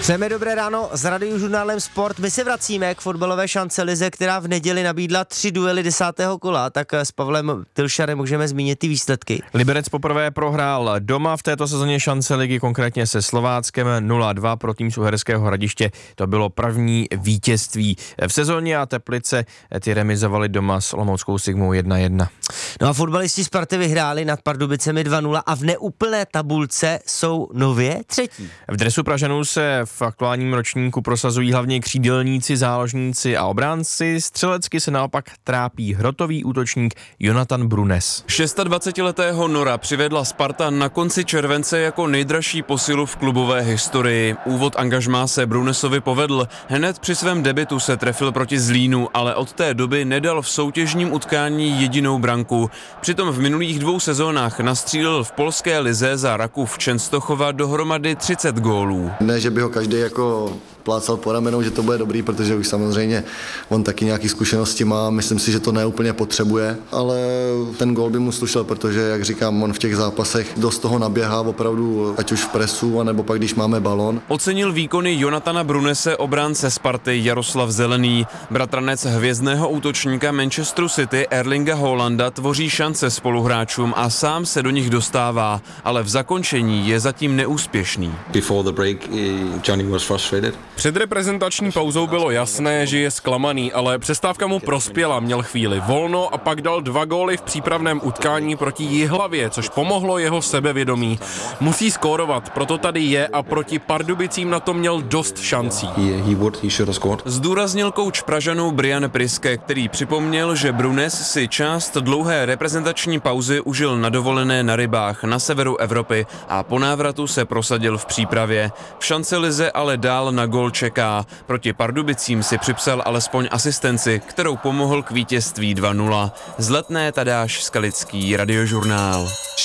Přejeme dobré ráno s Radiožurnálem Sport. My se vracíme k fotbalové šancelize, která v neděli nabídla 3 duely 10. kola, tak s Pavlem Tylšarem můžeme zmínit ty výsledky. Liberec poprvé prohrál doma v této sezóně šanceligy, konkrétně se Slováckem 0-2 pro tým z Uherského Hradiště. To bylo první vítězství v sezóně a Teplice ty remizovali doma s Olomouckou Sigmou 1-1. No a fotbalisti Sparty vyhráli nad Pardubicemi 2-0 a v neúplné tabulce jsou nově třetí. V dresu Pražanů se v aktuálním ročníku prosazují hlavně křídelníci, záložníci a obránci. Střelecky se naopak trápí hrotový útočník Jonathan Brunes. 26letého Nora přivedla Sparta na konci července jako nejdražší posilu v klubové historii. Úvod angažmá se Brunesovi povedl. Hned při svém debutu se trefil proti Zlínu, ale od té doby nedal v soutěžním utkání jedinou branku. Přitom v minulých 2 sezónách nastřílil v polské lize za Rakův Częstochowa dohromady 30 gólů. Ne, že by ho každý jako plácal po ramenou, že to bude dobrý, protože už samozřejmě on taky nějaký zkušenosti má, myslím si, že to neúplně potřebuje, ale ten gól by mu slušel, protože, jak říkám, on v těch zápasech dost toho naběhá opravdu, ať už v presu, anebo pak, když máme balón. Ocenil výkony Jonathana Brunese obránce Sparty Jaroslav Zelený. Bratranec hvězdného útočníka Manchesteru City Erlinga Haalanda tvoří šance spoluhráčům a sám se do nich dostává, ale v zakončení je zatím neúspěšný. Před reprezentační pauzou bylo jasné, že je zklamaný, ale přestávka mu prospěla, měl chvíli volno a pak dal 2 góly v přípravném utkání proti Jihlavě, což pomohlo jeho sebevědomí. Musí skórovat, proto tady je a proti Pardubicím na to měl dost šancí. Zdůraznil kouč Pražanů Brian Priske, který připomněl, že Brunes si část dlouhé reprezentační pauzy užil na dovolené na rybách na severu Evropy a po návratu se prosadil v přípravě. V šancelize ale dál na gól čeká. Proti Pardubicím si připsal alespoň asistenci, kterou pomohl k vítězství 2-0. Z Letné Tadáš Skalický, Radiožurnál.